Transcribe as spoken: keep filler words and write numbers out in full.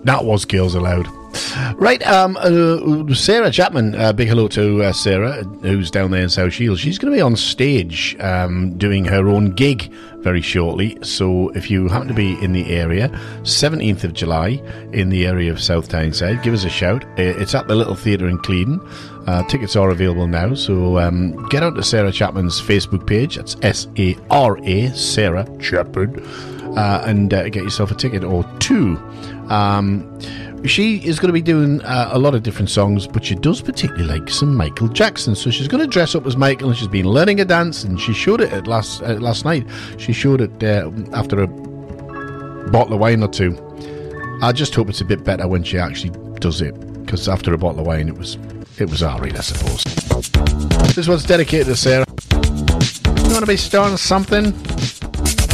That was Girls Aloud. Right, um, uh, Sarah Chapman, uh, big hello to uh, Sarah, who's down there in South Shields. She's going to be on stage um, doing her own gig very shortly. So if you happen to be in the area, seventeenth of July, in the area of South Tyneside, give us a shout. It's at the Little Theatre in Cleedon. Uh, tickets are available now, so um, get out to Sarah Chapman's Facebook page. That's S A R A, Sarah Chapman, uh, and uh, get yourself a ticket or two. Um... She is going to be doing uh, a lot of different songs, but she does particularly like some Michael Jackson. So she's going to dress up as Michael, and she's been learning a dance, and she showed it at last uh, last night. She showed it uh, after a bottle of wine or two. I just hope it's a bit better when she actually does it, because after a bottle of wine, it was it was alright, I suppose. This one's dedicated to Sarah. You want to be starting something?